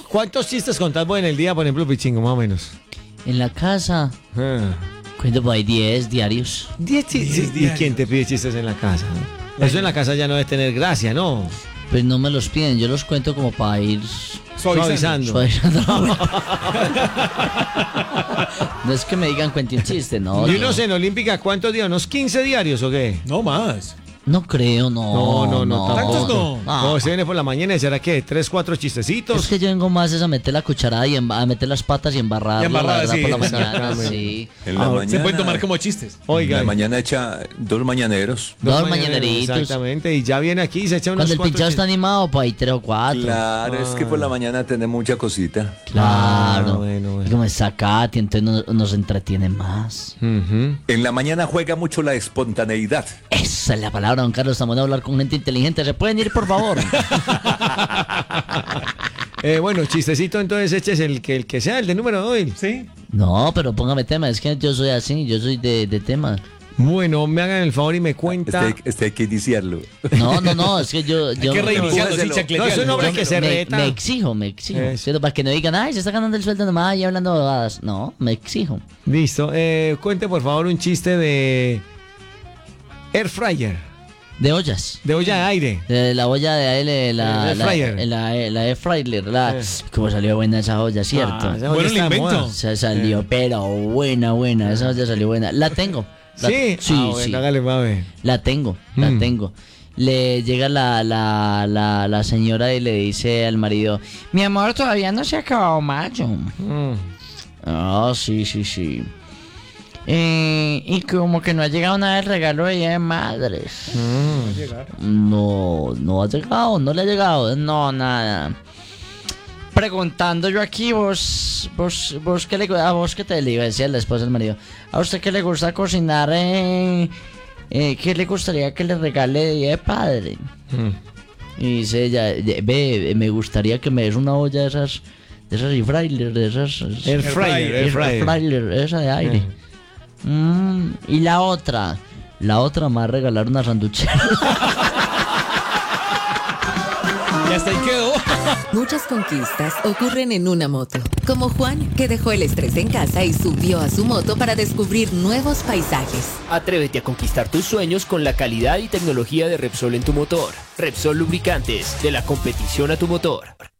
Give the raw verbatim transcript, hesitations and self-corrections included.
¿Cuántos chistes contás vos en el día, por ejemplo, Pichingo, más o menos? En la casa, Ah. cuento por ahí diez diarios. Diez chistes. ¿Y quién te pide chistes en la casa? Eso en la casa ya no debe tener gracia, ¿no? Pues no me los piden, yo los cuento como para ir Suavizando. suavizando. No es que me digan cuente un chiste, no. ¿Y no. unos en Olímpica cuántos días? ¿Unos quince diarios o qué? No más. No creo, no. No, no, no, tampoco. ¿Tantos no? No, se viene por la mañana y será que tres, cuatro chistecitos. Es que yo vengo más es a meter la cucharada y emba- a meter las patas y embarrar Y embarrada, sí, por la mañana, exactamente. sí. En la Ah, mañana, Se pueden tomar como chistes. Oiga, en la mañana echa dos mañaneros. Dos mañaneritos. Exactamente, y ya viene aquí y se echa unos Cuando el cuatro pinchado está chistes. animado, pues hay tres o cuatro. Claro, es que por la mañana tenemos mucha cosita. Claro. Ah, bueno, bueno. Y como es Zacate, entonces nos, nos entretiene más. Ujú. En la mañana juega mucho la espontaneidad. Esa es la palabra, don Carlos. Estamos a hablar con gente inteligente. ¿Se pueden ir, por favor? Eh, bueno, chistecito, entonces eches el que, el que sea, el de número doy. Sí. No, pero póngame tema. Es que yo soy así, yo soy de, de tema. Bueno, me hagan el favor y me cuenta. Este, este hay que iniciarlo. No, no, no, es que yo... yo Hay que reiniciarlo sin No, chacletear. No, es un hombre yo que se me, reta. me exijo, me exijo. Eso. ¿Cierto? Para que no digan, ay, se está ganando el sueldo nomás y hablando bobadas. No, me exijo. Listo. Eh, cuente, por favor, un chiste de Air Fryer, De ollas. de olla de aire. De la olla de aire, la, El la, fryer. la, la, la air fryer, la, Eh. como salió buena esa olla, ¿cierto? Ah, esa olla Bueno, está el de invento. moda. Se salió, pero buena, buena, esa olla salió buena. La tengo. La- ¿Sí? Sí, Ah, bueno, sí. hágale, va a ver. La tengo, la Mm. tengo. Le llega la, la, la, la señora y le dice al marido, mi amor, todavía no se ha acabado mayo. Mm. Ah, sí, sí, sí. Eh, y como que no ha llegado nada del regalo de Día de Madres. Mm. No, no ha llegado, no le ha llegado, no, nada. Preguntando yo aquí, vos, vos, vos qué le, a vos qué te le iba a decir a la esposa del marido, a usted qué le gusta cocinar, eh, eh, qué le gustaría que le regale de Día de Padre. Mm. Y dice ella, ve, me gustaría que me des una olla de esas, de esas air fryer, de esas Air fryer, air fryer. fryer, esa de aire. Mm, y la otra, la otra me va a regalar una sanduchera. Y hasta ahí quedó. Muchas conquistas ocurren en una moto, como Juan, que dejó el estrés en casa y subió a su moto para descubrir nuevos paisajes. Atrévete a conquistar tus sueños con la calidad y tecnología de Repsol en tu motor. Repsol Lubricantes, de la competición a tu motor.